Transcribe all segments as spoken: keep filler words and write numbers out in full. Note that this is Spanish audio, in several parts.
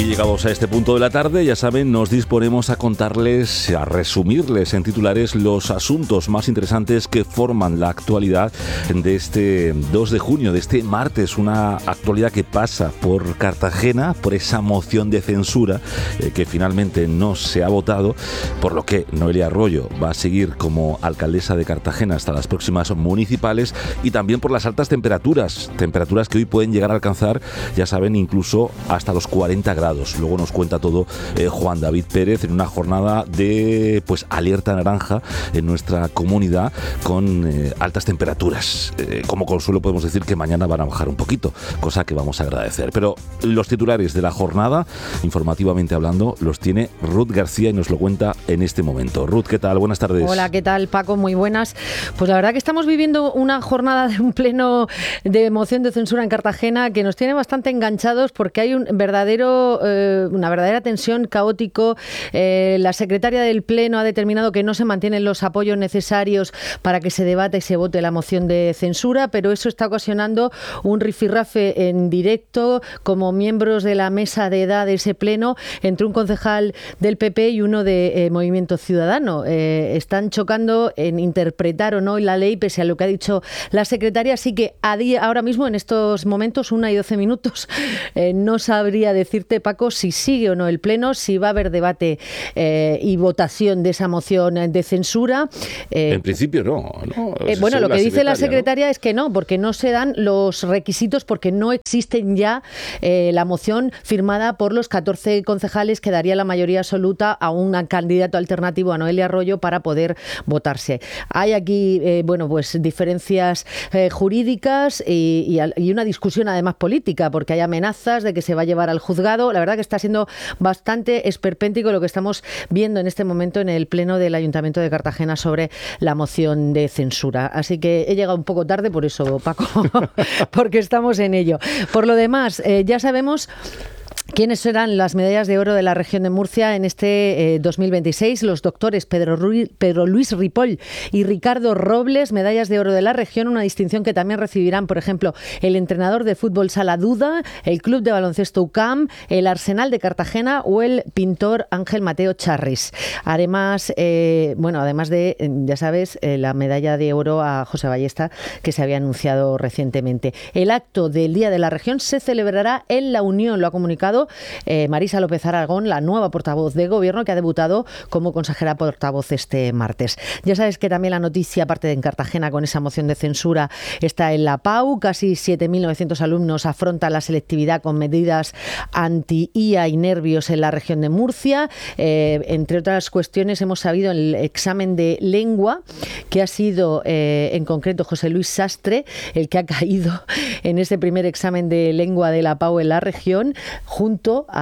Y llegados a este punto de la tarde, ya saben, nos disponemos a contarles, a resumirles en titulares los asuntos más interesantes que forman la actualidad de este dos de junio, de este martes. Una actualidad que pasa por Cartagena, por esa moción de censura eh, que finalmente no se ha votado, por lo que Noelia Arroyo va a seguir como alcaldesa de Cartagena hasta las próximas municipales, y también por las altas temperaturas, temperaturas que hoy pueden llegar a alcanzar, ya saben, incluso hasta los cuarenta grados. Luego nos cuenta todo eh, Juan David Pérez en una jornada de pues alerta naranja en nuestra comunidad con eh, altas temperaturas. Eh, como consuelo podemos decir que mañana van a bajar un poquito, cosa que vamos a agradecer. Pero los titulares de la jornada, informativamente hablando, los tiene Ruth García y nos lo cuenta en este momento. Ruth, ¿qué tal? Buenas tardes. Hola, ¿qué tal, Paco? Muy buenas. Pues la verdad que estamos viviendo una jornada de un pleno de moción de censura en Cartagena que nos tiene bastante enganchados, porque hay un verdadero eh, una verdadera tensión, caótico. Eh, la secretaria del Pleno ha determinado que no se mantienen los apoyos necesarios para que se debata y se vote la moción de censura, pero eso está ocasionando un rifirrafe en directo como miembros de la mesa de edad de ese Pleno entre un concejal del P P y uno de eh, Movimiento Ciudadano. Eh, están chocando en interpretar o no la ley, pese a lo que ha dicho la secretaria. Así que a día, ahora mismo, en estos momentos, una y doce minutos, eh, no sabría decirte, Paco, si sigue o no el Pleno, si va a haber debate eh, y votación de esa moción de censura. Eh, en principio no. no eh, bueno, lo que dice la secretaria, ¿no?, es que no, porque no se dan los requisitos, porque no existen ya eh, la moción firmada por los catorce concejales que daría la mayoría absoluta a un candidato alternativo, a Noelia Arroyo, para poder votarse. Hay aquí, eh, bueno, pues diferencias eh, jurídicas y, y, y una discusión además política, porque hay amenazas de que se va a llevar al juzgado. La verdad que está siendo bastante esperpéntico lo que estamos viendo en este momento en el Pleno del Ayuntamiento de Cartagena sobre la moción de censura. Así que he llegado un poco tarde por eso, Paco, porque estamos en ello. Por lo demás, eh, ya sabemos ¿quiénes serán las medallas de oro de la región de Murcia en este eh, dos mil veintiséis? Los doctores Pedro, Ruiz, Pedro Luis Ripoll y Ricardo Robles, medallas de oro de la región, una distinción que también recibirán, por ejemplo, el entrenador de fútbol Sala Duda, el club de baloncesto U C A M, el Arsenal de Cartagena o el pintor Ángel Mateo Charris. Además, eh, bueno, además de, ya sabes, eh, la medalla de oro a José Ballesta, que se había anunciado recientemente. El acto del Día de la Región se celebrará en La Unión, lo ha comunicado Eh, Marisa López Aragón, la nueva portavoz de Gobierno, que ha debutado como consejera portavoz este martes. Ya sabes que también la noticia, aparte de en Cartagena con esa moción de censura, está en la PAU. Casi siete mil novecientos alumnos afrontan la selectividad con medidas anti-I A y nervios en la región de Murcia. Eh, entre otras cuestiones, hemos sabido el examen de lengua, que ha sido eh, en concreto José Luis Sastre el que ha caído en ese primer examen de lengua de la PAU en la región, junto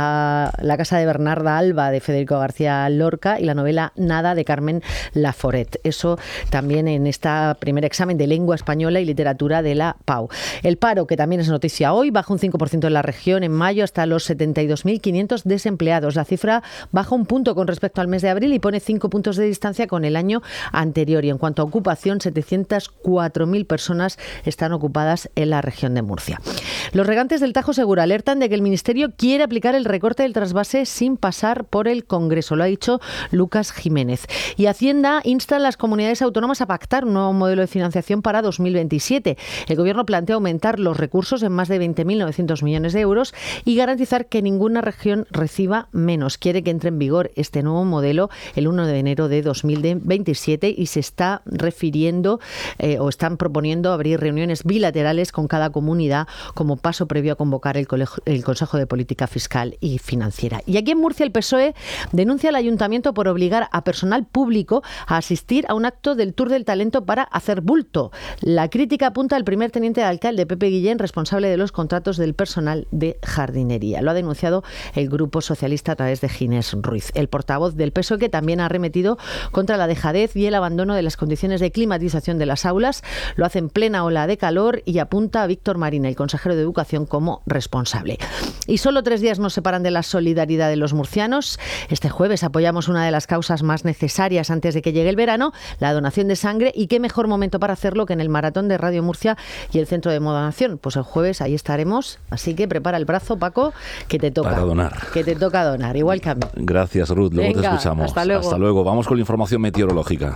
a La casa de Bernarda Alba de Federico García Lorca y la novela Nada de Carmen Laforet. Eso también en este primer examen de lengua española y literatura de la PAU. El paro, que también es noticia hoy, baja un cinco por ciento en la región en mayo hasta los setenta y dos mil quinientos desempleados. La cifra baja un punto con respecto al mes de abril y pone cinco puntos de distancia con el año anterior. Y en cuanto a ocupación, setecientas cuatro mil personas están ocupadas en la región de Murcia. Los regantes del Tajo Segura alertan de que el Ministerio quiere aplicar el recorte del trasvase sin pasar por el Congreso. Lo ha dicho Lucas Jiménez. Y Hacienda insta a las comunidades autónomas a pactar un nuevo modelo de financiación para dos mil veintisiete. El Gobierno plantea aumentar los recursos en más de veinte mil novecientos millones de euros y garantizar que ninguna región reciba menos. Quiere que entre en vigor este nuevo modelo el primero de enero de dos mil veintisiete y se está refiriendo eh, o están proponiendo abrir reuniones bilaterales con cada comunidad como paso previo a convocar el, colegio, el Consejo de Política Fiscal y Financiera. Y aquí en Murcia el P S O E denuncia al Ayuntamiento por obligar a personal público a asistir a un acto del Tour del Talento para hacer bulto. La crítica apunta al primer teniente de alcalde, Pepe Guillén, responsable de los contratos del personal de jardinería. Lo ha denunciado el Grupo Socialista a través de Ginés Ruiz. El portavoz del P S O E, que también ha arremetido contra la dejadez y el abandono de las condiciones de climatización de las aulas, lo hace en plena ola de calor y apunta a Víctor Marín, el consejero de Educación, como responsable. Y solo tres tres días nos separan de la solidaridad de los murcianos. Este jueves apoyamos una de las causas más necesarias antes de que llegue el verano, la donación de sangre, y qué mejor momento para hacerlo que en el maratón de Radio Murcia y el Centro de Donación. Pues el jueves ahí estaremos, así que prepara el brazo, Paco, que te toca. Para donar. Que te toca donar, igual que a mí. Gracias, Ruth, luego Venga, te escuchamos. Hasta luego. Hasta luego. Vamos con la información meteorológica.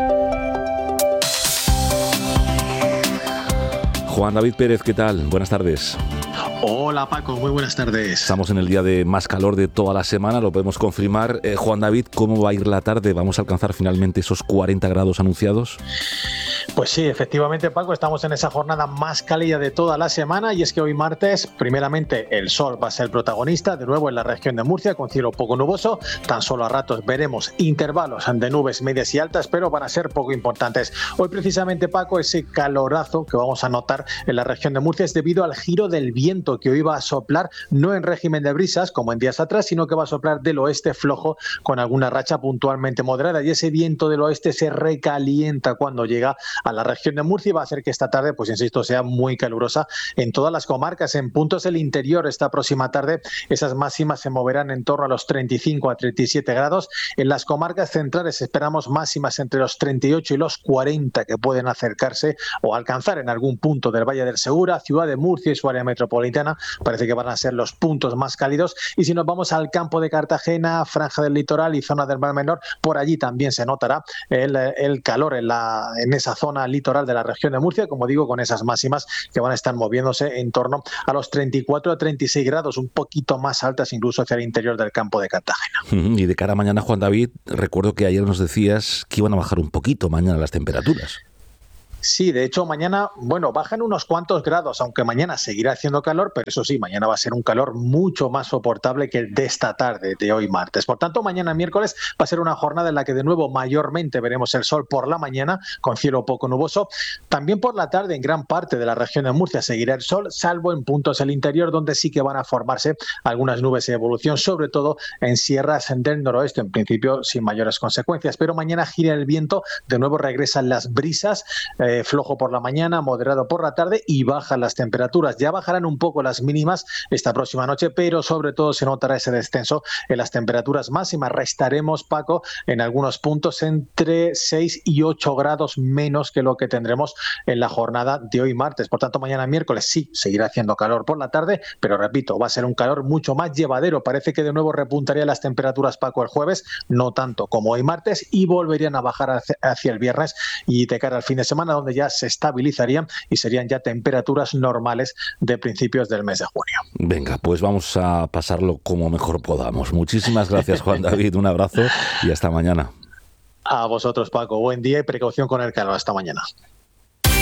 Juan David Pérez, ¿qué tal? Buenas tardes. Hola Paco, muy buenas tardes. Estamos en el día de más calor de toda la semana, lo podemos confirmar. Eh, Juan David, ¿cómo va a ir la tarde? ¿Vamos a alcanzar finalmente esos cuarenta grados anunciados? Pues sí, efectivamente, Paco, estamos en esa jornada más cálida de toda la semana, y es que hoy martes, primeramente, el sol va a ser el protagonista, de nuevo en la región de Murcia, con cielo poco nuboso. Tan solo a ratos veremos intervalos de nubes medias y altas, pero van a ser poco importantes. Hoy precisamente, Paco, ese calorazo que vamos a notar en la región de Murcia es debido al giro del viento, que hoy va a soplar no en régimen de brisas, como en días atrás, sino que va a soplar del oeste flojo, con alguna racha puntualmente moderada, y ese viento del oeste se recalienta cuando llega a la región de Murcia y va a hacer que esta tarde, pues insisto, sea muy calurosa en todas las comarcas. En puntos del interior esta próxima tarde esas máximas se moverán en torno a los treinta y cinco a treinta y siete grados. En las comarcas centrales esperamos máximas entre los treinta y ocho y los cuarenta, que pueden acercarse o alcanzar en algún punto del Valle del Segura, Ciudad de Murcia y su área metropolitana. Parece que van a ser los puntos más cálidos. Y si nos vamos al campo de Cartagena, franja del litoral y zona del Mar Menor, por allí también se notará el, el calor en, la, en esa zona litoral de la región de Murcia, como digo, con esas máximas que van a estar moviéndose en torno a los treinta y cuatro a treinta y seis grados, un poquito más altas incluso hacia el interior del campo de Cartagena. Y de cara a mañana, Juan David, recuerdo que ayer nos decías que iban a bajar un poquito mañana las temperaturas. Sí, de hecho mañana, bueno, bajan unos cuantos grados, aunque mañana seguirá haciendo calor, pero eso sí, mañana va a ser un calor mucho más soportable que el de esta tarde, de hoy martes. Por tanto, mañana miércoles va a ser una jornada en la que de nuevo mayormente veremos el sol por la mañana, con cielo poco nuboso. También por la tarde en gran parte de la región de Murcia seguirá el sol, salvo en puntos del interior donde sí que van a formarse algunas nubes de evolución, sobre todo en sierras del noroeste, en principio sin mayores consecuencias. Pero mañana gira el viento, de nuevo regresan las brisas, eh, flojo por la mañana, moderado por la tarde, y bajan las temperaturas. Ya bajarán un poco las mínimas esta próxima noche, pero sobre todo se notará ese descenso en las temperaturas máximas. Restaremos, Paco, en algunos puntos entre seis y ocho grados menos que lo que tendremos en la jornada de hoy martes. Por tanto, mañana miércoles sí seguirá haciendo calor por la tarde, pero repito, va a ser un calor mucho más llevadero. Parece que de nuevo repuntaría las temperaturas, Paco, el jueves, no tanto como hoy martes, y volverían a bajar hacia, hacia el viernes y de cara al fin de semana, donde ya se estabilizarían y serían ya temperaturas normales de principios del mes de junio. Venga, pues vamos a pasarlo como mejor podamos. Muchísimas gracias, Juan David, un abrazo y hasta mañana. A vosotros, Paco, buen día y precaución con el calor. Hasta mañana.